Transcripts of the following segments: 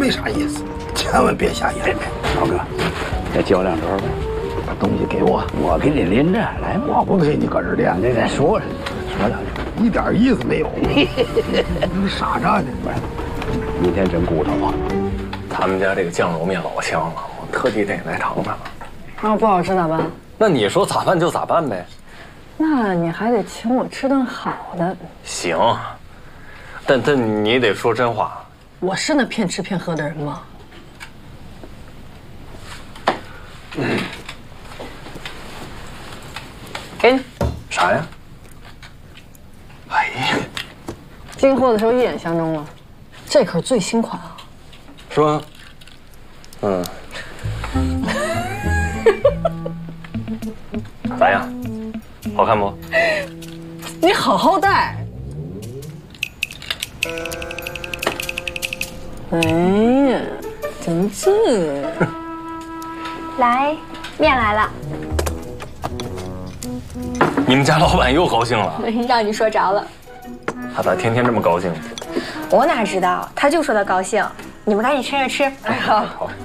没啥意思，千万别瞎演。 老哥，再教两招呗，把东西给我，我给你拎着来。 我不陪你搁这练， 这再说两句， 一点意思没有。你傻着呢， 明天真骨头啊！ 他们家这个酱肉面老香了，我特地得来尝尝。 那不好吃咋办？ 那你说咋办就咋办呗。 那你还得请我吃顿好的。 行，但你得说真话。 我是那骗吃骗喝的人吗？给你。 啥呀？哎呀， 进货的时候一眼相中了，这可是最新款啊。 是吧？嗯。咋样？好看不？ 你好好戴。哎呀，真是。 来，面来了。 你们家老板又高兴了？ 让你说着了。 他咋天天这么高兴？ 我哪知道，他就说他高兴。你们赶紧趁热吃。 哎呀，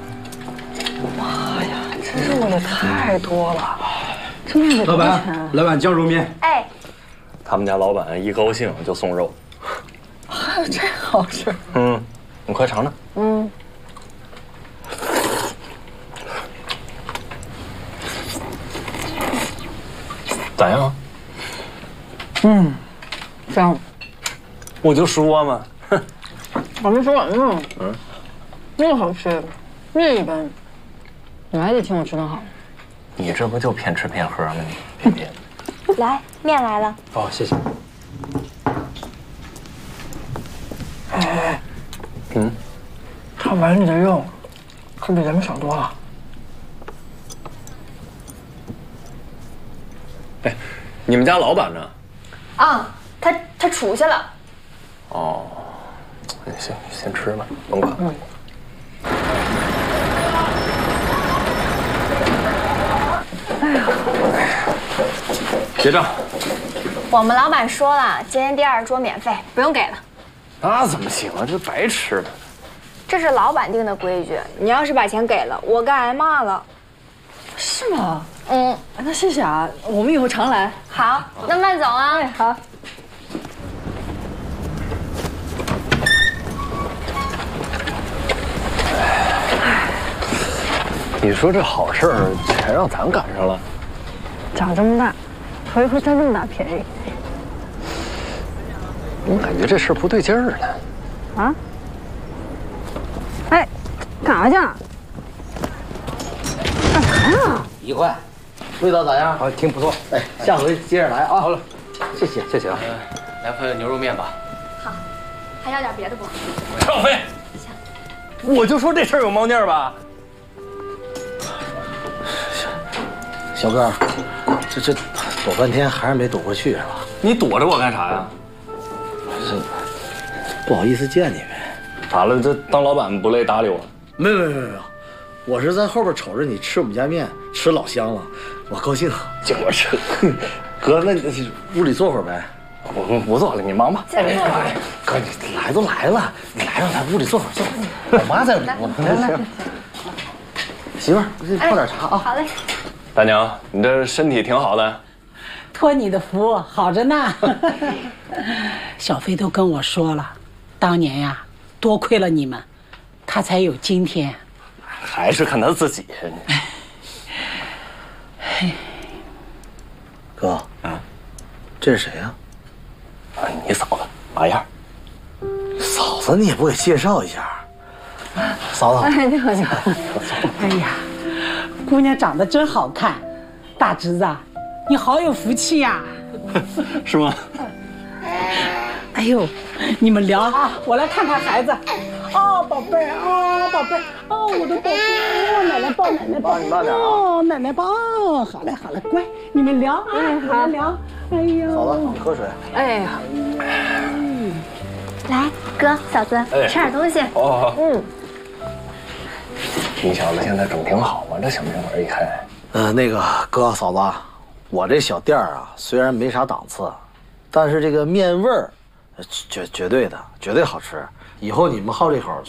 妈呀，这肉也太多了，这面得多少钱？ 来碗酱肉面。 哎， 他们家老板一高兴就送肉。 还有这好事？ 嗯，你快尝尝。 嗯。 咋样？ 嗯，香。 我就说嘛。 我没说完呢。肉好吃，面一般，你还得请我吃顿好。 你这不就骗吃骗喝吗？你别。 来，面来了。 哦，谢谢。 哎，他碗里的肉可比咱们少多了。 哎，你们家老板呢？ 啊，他出去了。 哦，行，先吃吧，甭管。 哎呀， 结账。 我们老板说了，今天第2桌免费，不用给了。 那怎么行啊？这白吃了。 这是老板定的规矩，你要是把钱给了，我该挨骂了。 是吗？嗯，那谢谢啊，我们以后常来。 好，那慢走啊。 哎，好。 你说这好事儿全让咱赶上了。 长这么大，头一回占这么大便宜。 我感觉这事儿不对劲儿呢。 啊？哎，干啥去？干啥呀 ？1块，味道咋样？ 好，挺不错。 哎，下回接着来啊。 好了， 谢谢，谢谢啊。 来份牛肉面吧。 好，还要点别的不？ 少飞，我就说这事儿有猫腻儿吧。 小哥，这躲半天还是没躲过去是吧？ 你躲着我干啥呀？ 这不好意思见你呗。 咋了？这当老板不累搭理我？ 没有，我是在后边瞅着你吃我们家面，吃老香了，我高兴。 净我吃。 哥，那你屋里坐会儿呗。 我不做了，你忙吧。 再坐会儿。哥，你来都来了，你来屋里坐会儿，坐会儿。我妈在里头。来，媳妇儿，给你泡点茶啊。 好嘞。 大娘，你这身体挺好的。 托你的福，好着呢。小飞都跟我说了，当年呀，多亏了你们，他才有今天。 还是看他自己。 哥啊，这是谁呀？ 你嫂子马燕。 嫂子，你也不给介绍一下？嫂子， 哎，你好，你好。 哎呀，姑娘长得真好看，大侄子，你好有福气呀。 是吗？ 哎呦，你们聊啊，我来看看孩子。哦，宝贝儿，哦，宝贝儿，哦，我的宝贝儿，哦，奶奶抱，奶奶抱， 你慢点啊。 哦，奶奶抱，哦，好嘞，好嘞，乖，你们聊啊，好聊。哎呦， 嫂子，喝水。 哎呀， 来，哥，嫂子，吃点东西。 哦。你小子现在整挺好嘛，这小面馆一开。 那个哥嫂子，我这小店儿啊，虽然没啥档次，但是这个面味儿，绝对的，绝对好吃。以后你们好这口，